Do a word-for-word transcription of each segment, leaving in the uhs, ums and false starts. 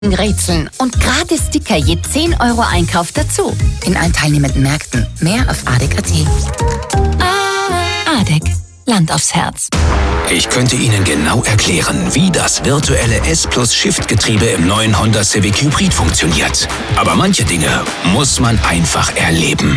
Rätseln und gratis Sticker je zehn Euro Einkauf dazu. In allen teilnehmenden Märkten. Mehr auf adek punkt at. Adek. Land aufs Herz. Ich könnte Ihnen genau erklären, wie das virtuelle S-Plus-Shift-Getriebe im neuen Honda Civic Hybrid funktioniert. Aber manche Dinge muss man einfach erleben.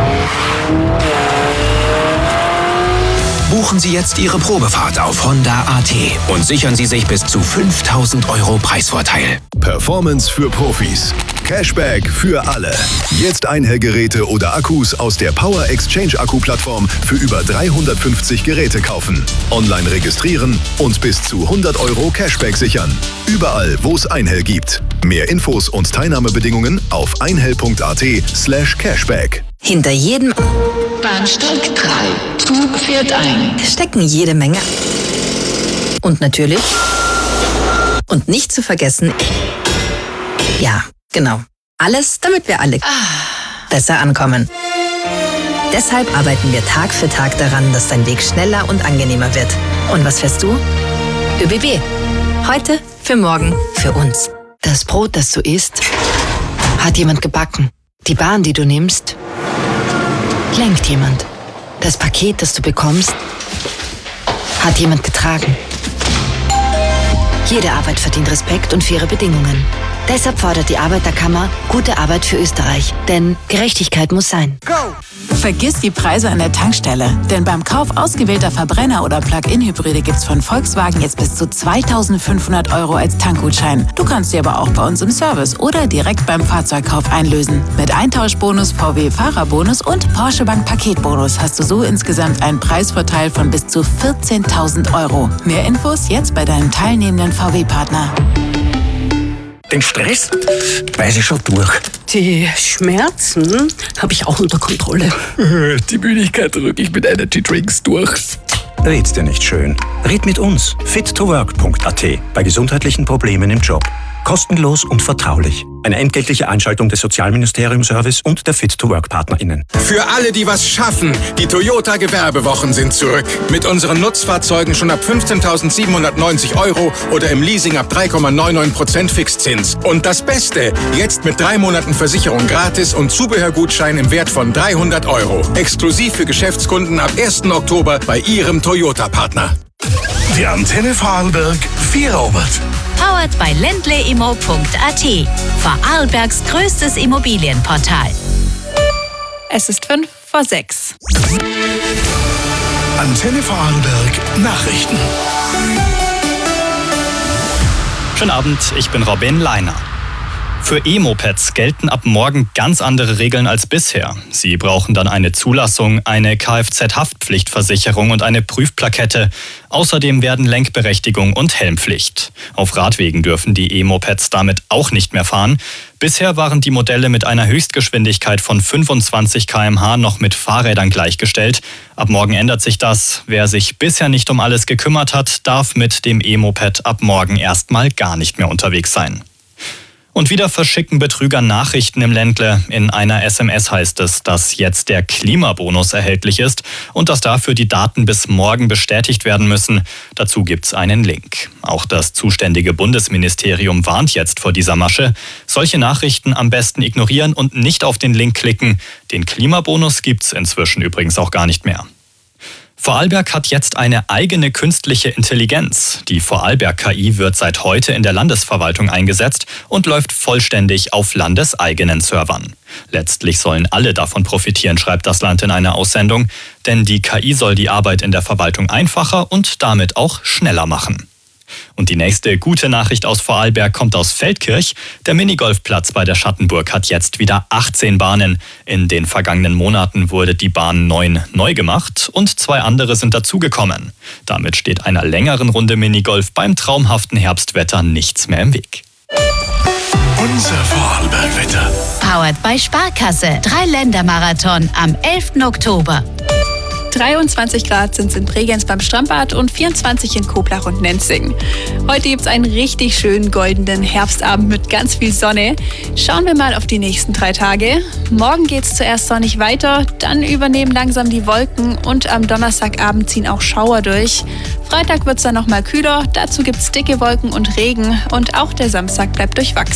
Buchen Sie jetzt Ihre Probefahrt auf Honda punkt at und sichern Sie sich bis zu fünftausend Euro Preisvorteil. Performance für Profis. Cashback für alle. Jetzt Einhellgeräte oder Akkus aus der Power Exchange Akku-Plattform für über dreihundertfünfzig Geräte kaufen. Online registrieren und bis zu hundert Euro Cashback sichern. Überall, wo es Einhell gibt. Mehr Infos und Teilnahmebedingungen auf einhell punkt at slash cashback. Hinter jedem Bahnsteig drei. Zug fährt ein. stecken jede Menge. Und natürlich. Und nicht zu vergessen. Ja, genau. Alles, damit wir alle besser ankommen. Deshalb arbeiten wir Tag für Tag daran, dass dein Weg schneller und angenehmer wird. Und was fährst du? ÖBB. Heute, für morgen, für uns. Das Brot, das du isst, hat jemand gebacken. Die Bahn, die du nimmst, lenkt jemand. Das Paket, das du bekommst, hat jemand getragen. Jede Arbeit verdient Respekt und faire Bedingungen. Deshalb fordert die Arbeiterkammer gute Arbeit für Österreich. Denn Gerechtigkeit muss sein. Go! Vergiss die Preise an der Tankstelle. Denn beim Kauf ausgewählter Verbrenner- oder Plug-in-Hybride gibt's von Volkswagen jetzt bis zu zweitausendfünfhundert Euro als Tankgutschein. Du kannst sie aber auch bei uns im Service oder direkt beim Fahrzeugkauf einlösen. Mit Eintauschbonus, V W-Fahrerbonus und Porsche Bank Paketbonus hast du so insgesamt einen Preisvorteil von bis zu vierzehntausend Euro. Mehr Infos jetzt bei deinem teilnehmenden V W-Partner. Den Stress weiß ich schon durch. Die Schmerzen habe ich auch unter Kontrolle. Die Müdigkeit drücke ich mit Energy Drinks durch. Red's dir nicht schön. Red mit uns. fit to work punkt at bei gesundheitlichen Problemen im Job. Kostenlos und vertraulich. Eine entgeltliche Einschaltung des Sozialministerium-Service und der Fit-to-Work-PartnerInnen. Für alle, die was schaffen, die Toyota-Gewerbewochen sind zurück. Mit unseren Nutzfahrzeugen schon ab fünfzehntausendsiebenhundertneunzig Euro oder im Leasing ab drei Komma neunundneunzig Prozent Fixzins. Und das Beste, jetzt mit drei Monaten Versicherung gratis und Zubehörgutschein im Wert von dreihundert Euro. Exklusiv für Geschäftskunden ab ersten Oktober bei Ihrem Toyota-Partner. Die Antenne Vorarlberg Vierobert. Powered by ländle immo punkt at. Vorarlbergs größtes Immobilienportal. Es ist fünf vor sechs. Antenne Vorarlberg Nachrichten. Schönen Abend, ich bin Robin Leiner. Für E-Mopeds gelten ab morgen ganz andere Regeln als bisher. Sie brauchen dann eine Zulassung, eine Kfz-Haftpflichtversicherung und eine Prüfplakette. Außerdem werden Lenkberechtigung und Helmpflicht. Auf Radwegen dürfen die E-Mopeds damit auch nicht mehr fahren. Bisher waren die Modelle mit einer Höchstgeschwindigkeit von fünfundzwanzig Kilometer pro Stunde noch mit Fahrrädern gleichgestellt. Ab morgen ändert sich das. Wer sich bisher nicht um alles gekümmert hat, darf mit dem E-Moped ab morgen erstmal gar nicht mehr unterwegs sein. Und wieder verschicken Betrüger Nachrichten im Ländle. In einer S M S heißt es, dass jetzt der Klimabonus erhältlich ist und dass dafür die Daten bis morgen bestätigt werden müssen. Dazu gibt's einen Link. Auch das zuständige Bundesministerium warnt jetzt vor dieser Masche. Solche Nachrichten am besten ignorieren und nicht auf den Link klicken. Den Klimabonus gibt's inzwischen übrigens auch gar nicht mehr. Vorarlberg hat jetzt eine eigene künstliche Intelligenz. Die Vorarlberg-K I wird seit heute in der Landesverwaltung eingesetzt und läuft vollständig auf landeseigenen Servern. Letztlich sollen alle davon profitieren, schreibt das Land in einer Aussendung, denn die K I soll die Arbeit in der Verwaltung einfacher und damit auch schneller machen. Und die nächste gute Nachricht aus Vorarlberg kommt aus Feldkirch. Der Minigolfplatz bei der Schattenburg hat jetzt wieder achtzehn Bahnen. In den vergangenen Monaten wurde die Bahn neun neu gemacht und zwei andere sind dazugekommen. Damit steht einer längeren Runde Minigolf beim traumhaften Herbstwetter nichts mehr im Weg. Unser Vorarlbergwetter. Powered by Sparkasse. Dreiländermarathon am elften Oktober. dreiundzwanzig Grad sind es in Bregenz beim Strandbad und vierundzwanzig in Koblach und Nenzing. Heute gibt es einen richtig schönen goldenen Herbstabend mit ganz viel Sonne. Schauen wir mal auf die nächsten drei Tage. Morgen geht es zuerst sonnig weiter, dann übernehmen langsam die Wolken und am Donnerstagabend ziehen auch Schauer durch. Freitag wird es dann nochmal kühler, dazu gibt es dicke Wolken und Regen und auch der Samstag bleibt durchwachsen.